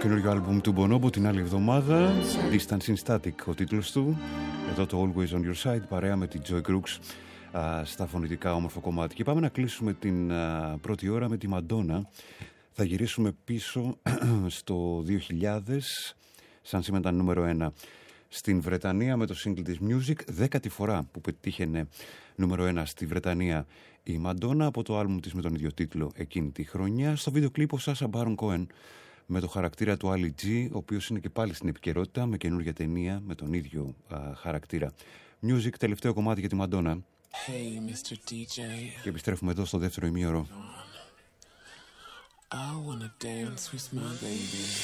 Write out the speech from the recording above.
καινούριο άλμπουμ του Bonobo την άλλη εβδομάδα, Distance in Static ο τίτλος του. Εδώ το Always on Your Side παρέα με την Joy Crooks στα φωνητικά όμορφο κομμάτι. Και πάμε να κλείσουμε την πρώτη ώρα με τη Madonna. Θα γυρίσουμε πίσω στο 2000, σαν σήμερα ήταν νούμερο 1 στην Βρετανία με το single της Music, 10η φορά που πετύχαινε νούμερο 1 στη Βρετανία η Madonna από το άλμπουμ της με τον ίδιο τίτλο εκείνη τη χρονιά. Στο βίντεο κλιπ ο Sacha Baron Cohen με το χαρακτήρα του Ali G, ο οποίος είναι και πάλι στην επικαιρότητα με καινούργια ταινία με τον ίδιο χαρακτήρα. Music, τελευταίο κομμάτι για τη Madonna. Hey, Mr. DJ. Και επιστρέφουμε εδώ στο δεύτερο ημίωρο. I wanna dance with my baby.